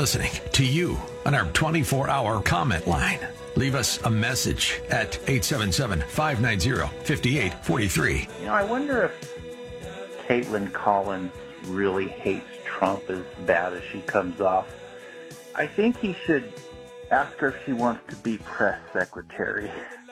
listening to you on our 24-hour comment line. Leave us a message at 877-590-5843. I wonder if Caitlin Collins really hates Trump as bad as she comes off. I think he should ask her if she wants to be press secretary.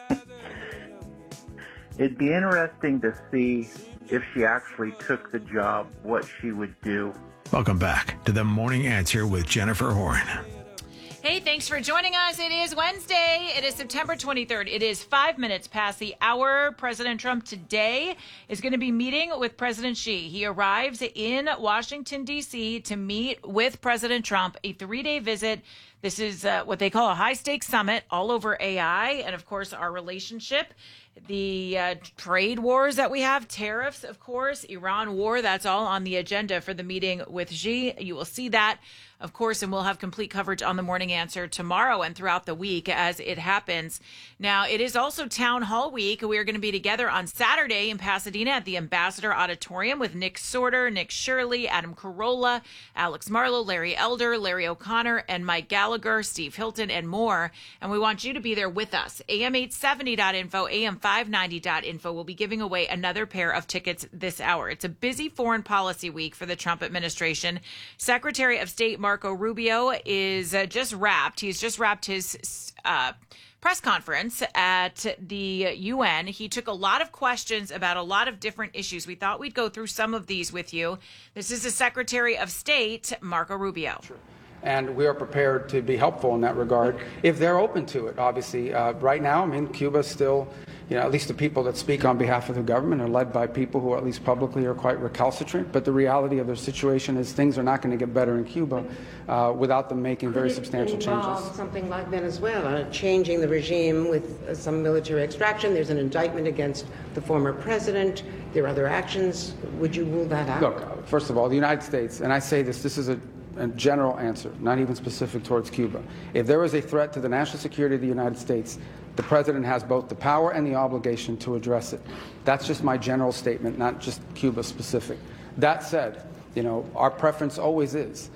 It'd be interesting to see if she actually took the job, what she would do. Welcome back to The Morning Answer with Jennifer Horn. Hey, thanks for joining us. It is Wednesday. It is September 23rd. It is 5 minutes past the hour. President Trump today is going to be meeting with President Xi. He arrives in Washington, D.C. to meet with President Trump, a 3-day visit. This is what they call a high-stakes summit all over AI and, of course, our relationship. The trade wars that we have, tariffs, of course, Iran war, that's all on the agenda for the meeting with Xi. You will see that, of course, and we'll have complete coverage on The Morning Answer tomorrow and throughout the week as it happens. Now, it is also Town Hall Week. We are going to be together on Saturday in Pasadena at the Ambassador Auditorium with Nick Sorter, Nick Shirley, Adam Carolla, Alex Marlowe, Larry Elder, Larry O'Connor, and Mike Gallagher, Steve Hilton, and more. And we want you to be there with us. AM870.info, AM590.info. We'll be giving away another pair of tickets this hour. It's a busy foreign policy week for the Trump administration. Secretary of State Marco Rubio is just wrapped. He's just wrapped his press conference at the UN. He took a lot of questions about a lot of different issues. We thought we'd go through some of these with you. This is the Secretary of State, Marco Rubio. Sure. And we are prepared to be helpful in that regard if they're open to it, obviously. Right now, Cuba still, at least the people that speak on behalf of the government are led by people who, at least publicly, are quite recalcitrant. But the reality of their situation is things are not going to get better in Cuba without them making very substantial changes. Something like Venezuela, changing the regime with some military extraction. There's an indictment against the former president. There are other actions. Would you rule that out? Look, first of all, the United States, and I say this is a general answer, not even specific towards Cuba. If there is a threat to the national security of the United States, the president has both the power and the obligation to address it. That's just my general statement, not just Cuba specific. That said, our preference always is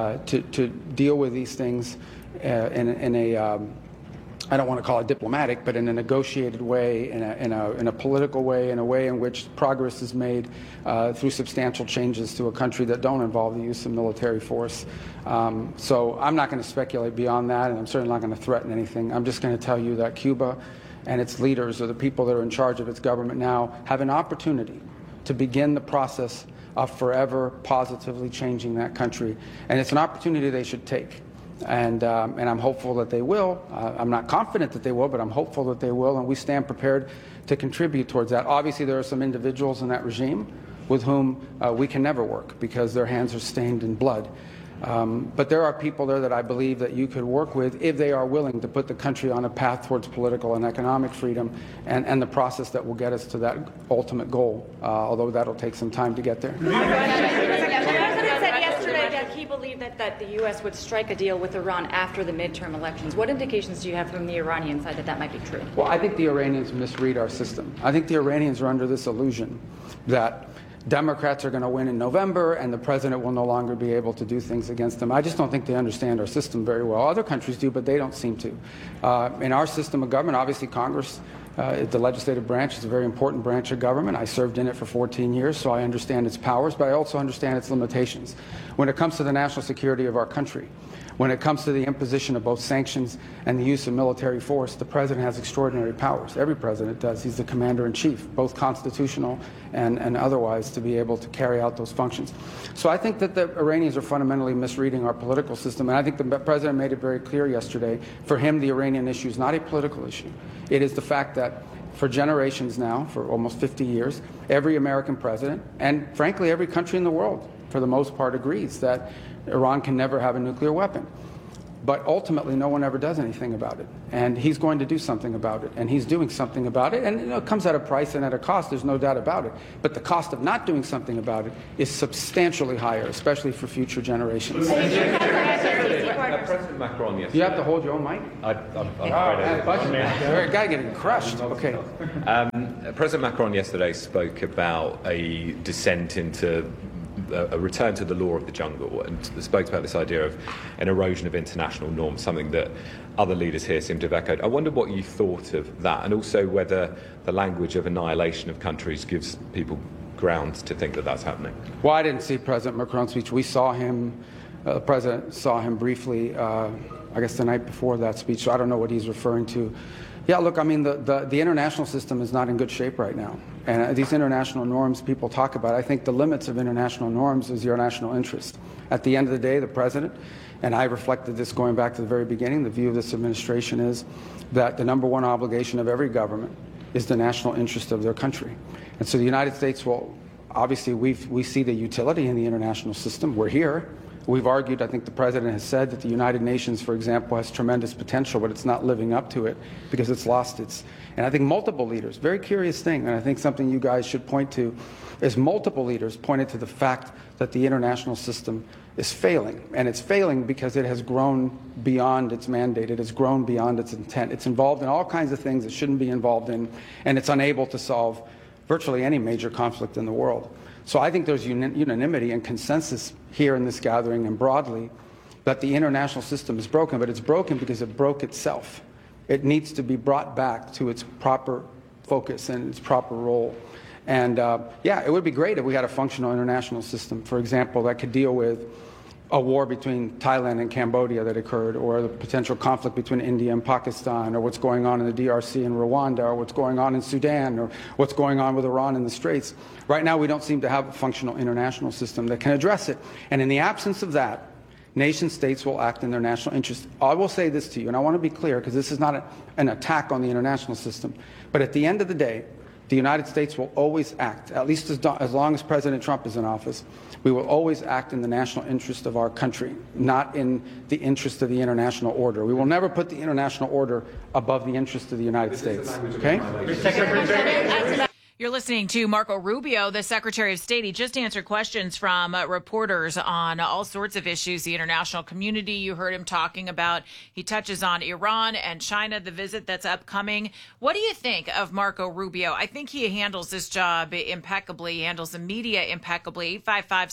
to deal with these things in a I don't want to call it diplomatic, but in a negotiated way, in a political way, in a way in which progress is made through substantial changes to a country that don't involve the use of military force. So I'm not going to speculate beyond that, and I'm certainly not going to threaten anything. I'm just going to tell you that Cuba and its leaders, or the people that are in charge of its government now, have an opportunity to begin the process of forever positively changing that country. And it's an opportunity they should take. And I'm hopeful that they will. I'm not confident that they will, but I'm hopeful that they will, and we stand prepared to contribute towards that. Obviously, there are some individuals in that regime with whom we can never work because their hands are stained in blood. But there are people there that I believe that you could work with if they are willing to put the country on a path towards political and economic freedom and the process that will get us to that ultimate goal, although that'll take some time to get there. He believed that the U.S. would strike a deal with Iran after the midterm elections. What indications do you have from the Iranian side that might be true? Well, I think the Iranians misread our system. I think the Iranians are under this illusion that Democrats are going to win in November and the president will no longer be able to do things against them. I just don't think they understand our system very well. Other countries do, but they don't seem to. In our system of government, obviously Congress, the legislative branch, is a very important branch of government. I served in it for 14 years, so I understand its powers, but I also understand its limitations. When it comes to the national security of our country, when it comes to the imposition of both sanctions and the use of military force, the president has extraordinary powers. Every president does. He's the commander-in-chief, both constitutional and otherwise, to be able to carry out those functions. So I think that the Iranians are fundamentally misreading our political system, and I think the president made it very clear yesterday. For him, the Iranian issue is not a political issue. It is the fact that for generations now, for almost 50 years, every American president, and frankly every country in the world, for the most part, agrees that Iran can never have a nuclear weapon. But ultimately, no one ever does anything about it. And he's going to do something about it. And he's doing something about it. And it comes at a price and at a cost, there's no doubt about it. But the cost of not doing something about it is substantially higher, especially for future generations. President Macron yesterday. You have to hold your own mic? I'm afraid I got getting crushed. Okay. President Macron yesterday spoke about a descent into a return to the law of the jungle, and spoke about this idea of an erosion of international norms, something that other leaders here seem to have echoed. I wonder what you thought of that, and also whether the language of annihilation of countries gives people grounds to think that that's happening. Well, I didn't see President Macron's speech. We saw him, the president saw him briefly, I guess the night before that speech, so I don't know what he's referring to. Yeah, look, I mean, the international system is not in good shape right now. And these international norms people talk about, I think the limits of international norms is your national interest. At the end of the day, the president, and I reflected this going back to the very beginning, the view of this administration is that the number one obligation of every government is the national interest of their country. And so the United States will, obviously, we see the utility in the international system. We're here. We've argued, I think the president has said that the United Nations, for example, has tremendous potential, but it's not living up to it because it's lost its. And I think multiple leaders, very curious thing, and I think something you guys should point to, is multiple leaders pointed to the fact that the international system is failing. And it's failing because it has grown beyond its mandate. It has grown beyond its intent. It's involved in all kinds of things it shouldn't be involved in, and it's unable to solve virtually any major conflict in the world. So I think there's unanimity and consensus here in this gathering and broadly that the international system is broken, but it's broken because it broke itself. It needs to be brought back to its proper focus and its proper role. And yeah, it would be great if we had a functional international system, for example, that could deal with a war between Thailand and Cambodia that occurred, or the potential conflict between India and Pakistan, or what's going on in the DRC and Rwanda, or what's going on in Sudan, or what's going on with Iran in the Straits. Right now, we don't seem to have a functional international system that can address it. And in the absence of that, nation states will act in their national interest. I will say this to you, and I want to be clear, because this is not an attack on the international system, but at the end of the day, the United States will always act, at least as long as President Trump is in office, we will always act in the national interest of our country, not in the interest of the international order. We will never put the international order above the interest of the United States. Okay? You're listening to Marco Rubio, the Secretary of State. He just answered questions from reporters on all sorts of issues, the international community. You heard him talking about. He touches on Iran and China, the visit that's upcoming. What do you think of Marco Rubio? I think he handles this job impeccably. He handles the media impeccably.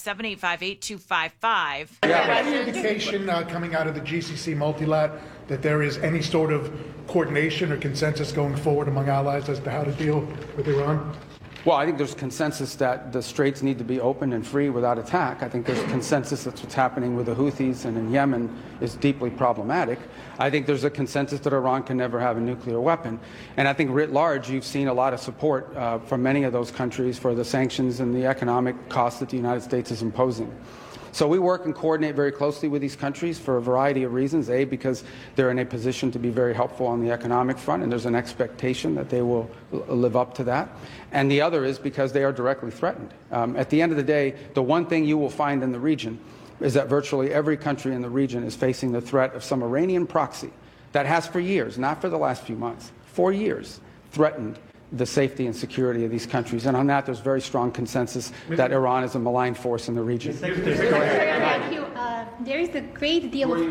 855-785-8255. Any indication coming out of the GCC multilat that there is any sort of coordination or consensus going forward among allies as to how to deal with Iran? Well, I think there's consensus that the straits need to be open and free without attack. I think there's consensus that what's happening with the Houthis and in Yemen is deeply problematic. I think there's a consensus that Iran can never have a nuclear weapon. And I think writ large, you've seen a lot of support from many of those countries for the sanctions and the economic costs that the United States is imposing. So we work and coordinate very closely with these countries for a variety of reasons. A, because they're in a position to be very helpful on the economic front, and there's an expectation that they will live up to that. And the other is because they are directly threatened. At the end of the day, the one thing you will find in the region is that virtually every country in the region is facing the threat of some Iranian proxy that has for years, not for the last few months, for years, threatened the safety and security of these countries. And on that, there's very strong consensus that Iran is a malign force in the region. Thank you. There is a great deal of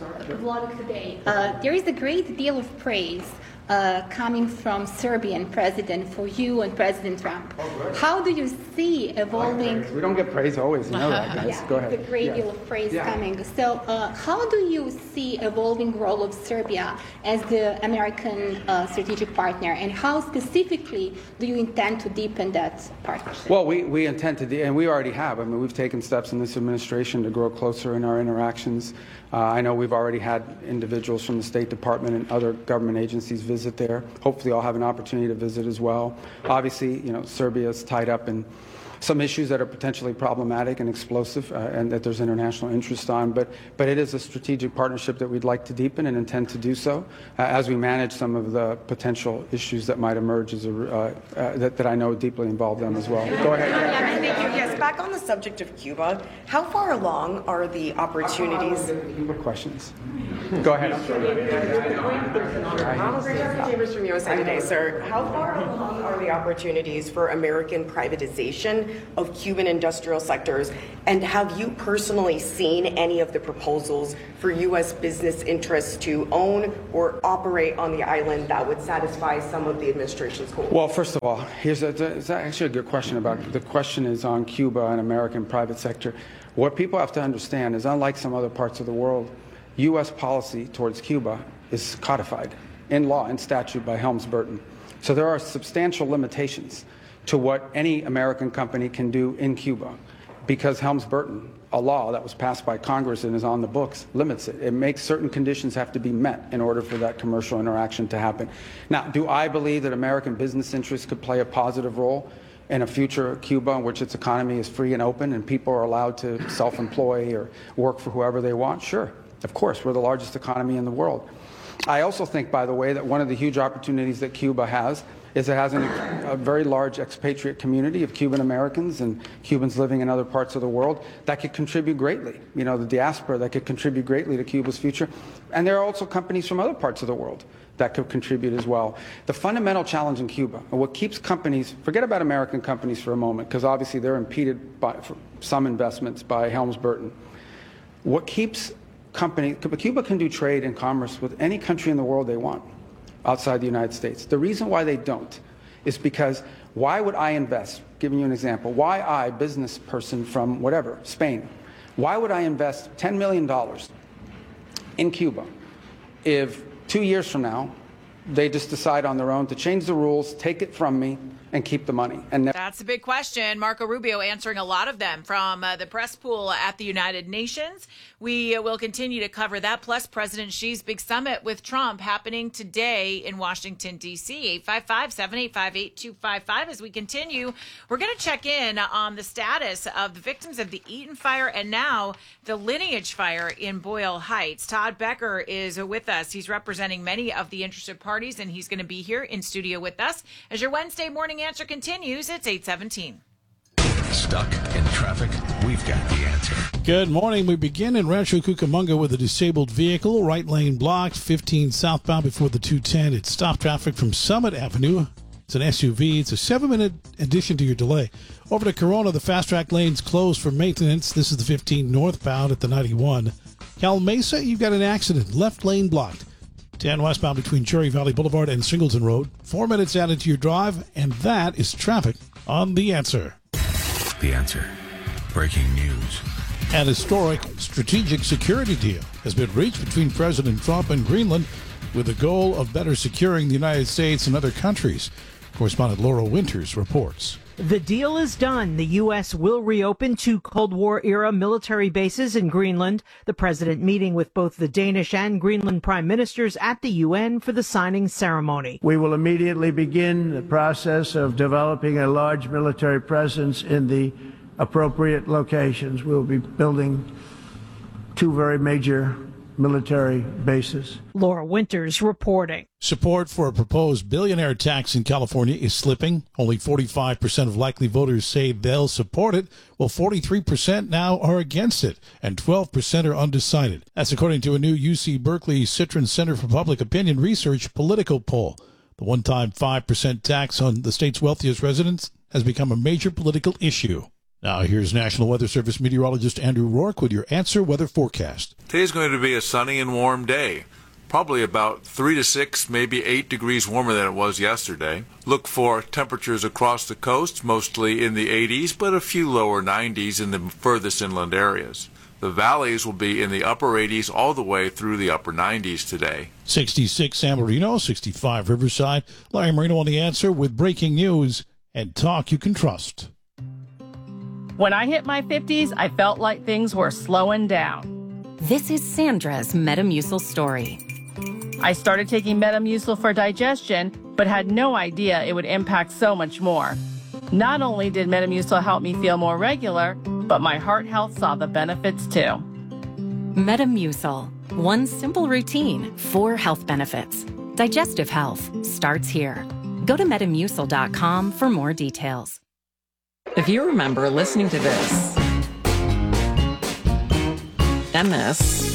there is a great deal of praise coming from Serbian president for you and President Trump. How do you see evolving? We don't get praise always, you know that, guys. Yeah, Go ahead. A great deal of praise coming. So how do you see evolving role of Serbia as the American strategic partner, and how specifically do you intend to deepen that partnership? Well, we intend to, and we already have. I mean, we've taken steps in this administration to grow closer in our interactions. I know we've already had individuals from the State Department and other government agencies visit there. Hopefully I'll have an opportunity to visit as well. Obviously, you know, Serbia is tied up in some issues that are potentially problematic and explosive and that there's international interest on. But it is a strategic partnership that we'd like to deepen and intend to do so as we manage some of the potential issues that might emerge as that I know deeply involve them as well. Go ahead. Yes, back on the subject of Cuba, how far along are the opportunities? Cuba questions. Go ahead. Chambers from USA Today, sir. How far along are the opportunities for American privatization extraction of Cuban industrial sectors? And have you personally seen any of the proposals for U.S. business interests to own or operate on the island that would satisfy some of the administration's goals? Well, first of all, it's actually a good question the question is on Cuba and American private sector. What people have to understand is, unlike some other parts of the world, U.S. policy towards Cuba is codified in law and statute by Helms-Burton. So there are substantial limitations to what any American company can do in Cuba because Helms-Burton, a law that was passed by Congress and is on the books, limits it. It makes certain conditions have to be met in order for that commercial interaction to happen. Now, do I believe that American business interests could play a positive role in a future Cuba in which its economy is free and open and people are allowed to self-employ or work for whoever they want? Sure. Of course, we're the largest economy in the world. I also think, by the way, that one of the huge opportunities that Cuba has is it has a very large expatriate community of Cuban Americans and Cubans living in other parts of the world that could contribute greatly, the diaspora that could contribute greatly to Cuba's future. And there are also companies from other parts of the world that could contribute as well. The fundamental challenge in Cuba, and what keeps companies, forget about American companies for a moment, because obviously they're impeded by some investments by Helms-Burton. What keeps Cuba can do trade and commerce with any country in the world they want outside the United States. The reason why they don't is because why would I invest, giving you an example, why I, business person from whatever, Spain, why would I invest $10 million in Cuba if 2 years from now they just decide on their own to change the rules, take it from me, and keep the money? And that's a big question. Marco Rubio answering a lot of them from the press pool at the United Nations. We will continue to cover that, plus President Xi's big summit with Trump happening today in Washington, D.C. 855-785-8255. As we continue, we're going to check in on the status of the victims of the Eaton fire and now the Lineage fire in Boyle Heights. Todd Becker is with us. He's representing many of the interested parties, and he's going to be here in studio with us as your Wednesday morning answer continues. It's 8:17. Stuck in traffic? We've got the answer. Good morning. We begin in Rancho Cucamonga with a disabled vehicle. Right lane blocked, 15 southbound before the 210. It stopped traffic from Summit Avenue. It's an SUV. It's a 7-minute addition to your delay. Over to Corona, the fast track lane's closed for maintenance. This is the 15 northbound at the 91. Cal Mesa, you've got an accident. Left lane blocked. 10 westbound between Cherry Valley Boulevard and Singleton Road. 4 minutes added to your drive, and that is traffic on The Answer. The Answer. Breaking news. An historic strategic security deal has been reached between President Trump and Greenland with the goal of better securing the United States and other countries. Correspondent Laura Winters reports. The deal is done. The U.S. will reopen 2 Cold War-era military bases in Greenland. The president meeting with both the Danish and Greenland prime ministers at the UN for the signing ceremony. We will immediately begin the process of developing a large military presence in the appropriate locations. We'll be building 2 very major military bases. Laura Winters reporting. Support for a proposed billionaire tax in California is slipping. Only 45% of likely voters say they'll support it, while 43% now are against it, and 12% are undecided. That's according to a new UC Berkeley Citron Center for Public Opinion Research political poll. The one-time 5% tax on the state's wealthiest residents has become a major political issue. Now here's National Weather Service meteorologist Andrew Rourke with your Answer Weather Forecast. Today's going to be a sunny and warm day. Probably about 3 to 6, maybe 8 degrees warmer than it was yesterday. Look for temperatures across the coast, mostly in the 80s, but a few lower 90s in the furthest inland areas. The valleys will be in the upper 80s all the way through the upper 90s today. 66 San Marino, 65 Riverside. Larry Marino on The Answer with breaking news and talk you can trust. When I hit my 50s, I felt like things were slowing down. This is Sandra's Metamucil story. I started taking Metamucil for digestion, but had no idea it would impact so much more. Not only did Metamucil help me feel more regular, but my heart health saw the benefits too. Metamucil. One simple routine, 4 health benefits. Digestive health starts here. Go to Metamucil.com for more details. If you remember listening to this, and this,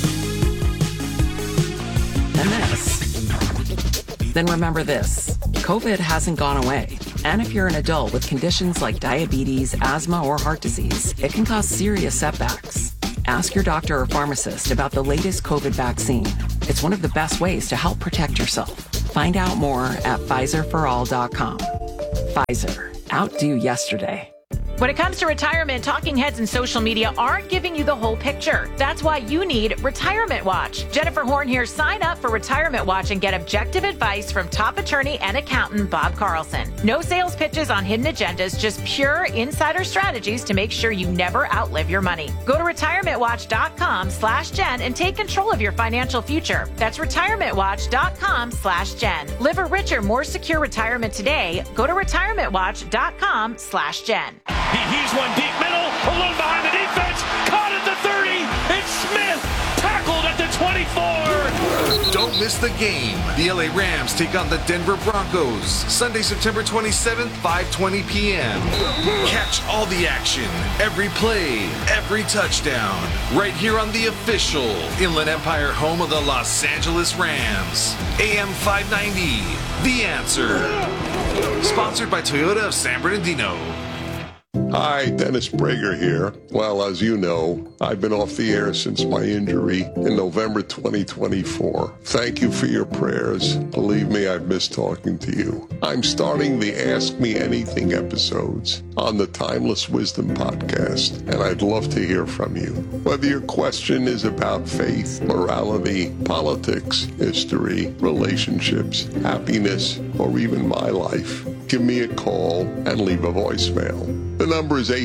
then remember this. COVID hasn't gone away. And if you're an adult with conditions like diabetes, asthma, or heart disease, it can cause serious setbacks. Ask your doctor or pharmacist about the latest COVID vaccine. It's one of the best ways to help protect yourself. Find out more at PfizerForAll.com. Pfizer. Outdo yesterday. When it comes to retirement, talking heads and social media aren't giving you the whole picture. That's why you need Retirement Watch. Jennifer Horn here. Sign up for Retirement Watch and get objective advice from top attorney and accountant Bob Carlson. No sales pitches on hidden agendas, just pure insider strategies to make sure you never outlive your money. Go to retirementwatch.com/Jen and take control of your financial future. That's retirementwatch.com/Jen. Live a richer, more secure retirement today. Go to retirementwatch.com/Jen. He's one deep middle, alone behind the defense, caught at the 30, it's Smith, tackled at the 24. Don't miss the game. The LA Rams take on the Denver Broncos, Sunday, September 27th, 5:20 p.m. Catch all the action, every play, every touchdown, right here on the official Inland Empire home of the Los Angeles Rams. AM 590, The Answer. Sponsored by Toyota of San Bernardino. Hi, Dennis Prager here. Well, as you know, I've been off the air since my injury in November 2024. Thank you for your prayers. Believe me, I've missed talking to you. I'm starting the Ask Me Anything episodes on the Timeless Wisdom podcast, and I'd love to hear from you. Whether your question is about faith, morality, politics, history, relationships, happiness, or even my life, give me a call and leave a voicemail. The number is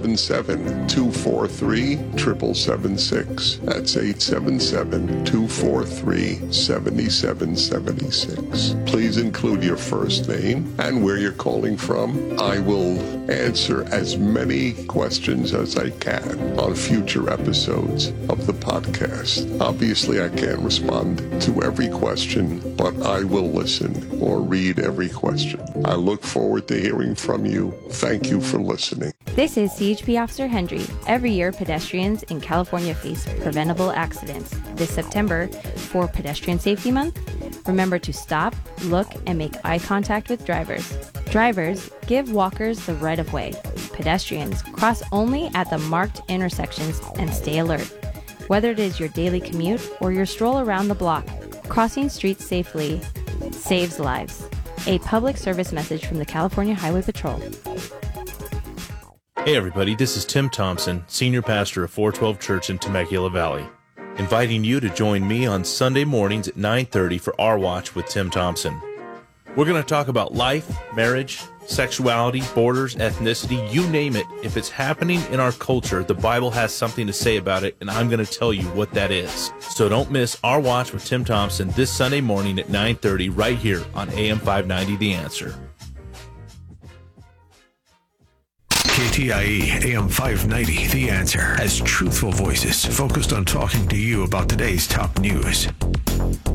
877-243-7776. That's 877-243-7776. Please include your first name and where you're calling from. I will answer as many questions as I can on future episodes of the podcast. Obviously, I can't respond to every question, but I will listen or read every question. I look forward to hearing from you. Thank you for listening. This is CHP Officer Hendry. Every year, pedestrians in California face preventable accidents. This September, for Pedestrian Safety Month, remember to stop, look, and make eye contact with drivers. Drivers, give walkers the right of way. Pedestrians, cross only at the marked intersections and stay alert. Whether it is your daily commute or your stroll around the block, crossing streets safely saves lives. A public service message from the California Highway Patrol. Hey everybody, this is Tim Thompson, Senior Pastor of 412 Church in Temecula Valley, inviting you to join me on Sunday mornings at 9:30 for Our Watch with Tim Thompson. We're going to talk about life, marriage, sexuality, borders, ethnicity, you name it. If it's happening in our culture, the Bible has something to say about it, and I'm going to tell you what that is. So don't miss Our Watch with Tim Thompson this Sunday morning at 9:30 right here on AM 590 The Answer. KTIE AM 590, The Answer, has truthful voices focused on talking to you about today's top news.